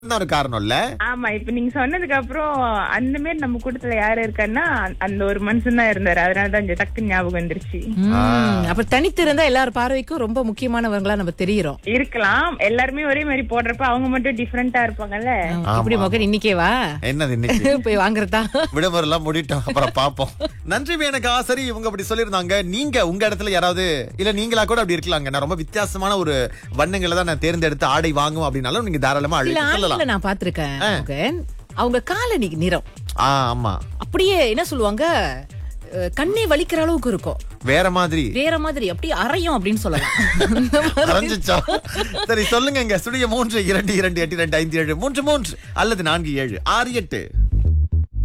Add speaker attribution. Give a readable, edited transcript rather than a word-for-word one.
Speaker 1: ஒரு காரணம் இல்ல.
Speaker 2: ஆமா, இப்ப நீங்க சொன்னதுக்கு அப்புறம் அந்த மாதிரி நம்ம கூட்டத்துல யாரு இருக்கான்னா அந்த ஒரு மனுஷன் தான் இருந்தாரு. அதனாலதான் இந்த டக்கு ஞாபகம் வந்துருச்சு.
Speaker 3: அப்ப தனித்து இருந்தா எல்லாரும் பார்வைக்கும் ரொம்ப முக்கியமானவங்களா நம்ம தெரியுறோம்.
Speaker 2: இருக்கலாம், எல்லாருமே ஒரே மாதிரி போடுறப்ப அவங்க மட்டும் டிஃபரெண்டா இருப்பாங்கல்ல.
Speaker 3: இப்படி மகன் இன்னைக்கே வா
Speaker 1: என்னது இன்னைக்கு
Speaker 3: போய் வாங்குறதா
Speaker 1: விடுமுறை எல்லாம் முடிட்டோம், அப்புறம் பாப்போம். நன்றி மேனகா. சரி, இவங்க அப்படி சொல்லியிருந்தாங்க. நீங்க உங்க இடத்துல யாராவது இல்ல நீங்களா கூட அப்படி இருக்கலாங்க. நான் ரொம்ப வித்தியாசமான ஒரு வண்ணங்களை தான் நான் தேர்ந்தெடுத்து ஆடை வாங்கும் அப்படின்னாலும் நீங்க தாராளமா
Speaker 3: சில
Speaker 1: அழைத்து சொல்லலாம்.
Speaker 3: ஆண்களை நான் பாத்திருக்கேன் மகன். அவங்க காலனி நிறம்
Speaker 1: ஆமா,
Speaker 3: அப்படியே என்ன சொல்லுவாங்க, கண்ணே வலிக்கிற அளவுக்கு இருக்கும்.
Speaker 1: வேற மாதிரி
Speaker 3: அப்படியே அறையும் அப்படின்னு சொல்லலாம்.
Speaker 1: அரைஞ்சிச்சா? சரி சொல்லுங்க. ஸ்டுடியோ 3 2 2 8 2 5 7 3 3 அல்லது 4 7 6 8.